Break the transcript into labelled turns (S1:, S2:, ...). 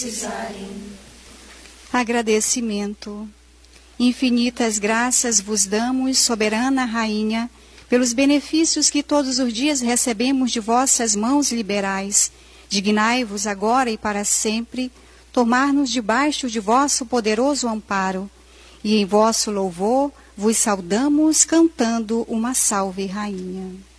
S1: Agradecimento. Infinitas graças vos damos, soberana Rainha, pelos benefícios que todos os dias recebemos de vossas mãos liberais. Dignai-vos agora e para sempre tomar-nos debaixo de vosso poderoso amparo, e em vosso louvor vos saudamos cantando uma salve, Rainha.